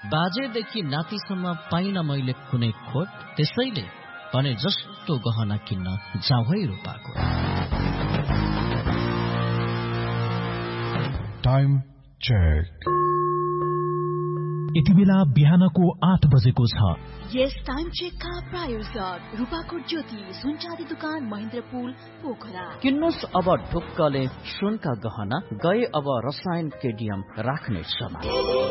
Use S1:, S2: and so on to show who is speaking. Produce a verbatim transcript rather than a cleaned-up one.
S1: बाजेदेखि नातिसम्म पाइन मैले कुनै खोट, त्यसैले भने जस्तो गहना किन्न जाउँ है रूपाको।
S2: Time check.
S3: यति बेला बिहानको आठ बजेको छ।
S4: यस टाइम चेकका प्रायोजक रूपाको ज्योति सुनचाँदी दुकान महेन्द्रपुल पोखरा।
S1: किन्नुस् अब ढुक्कले सुनका गहना, गए अब रसायन केडियम राख्ने समय।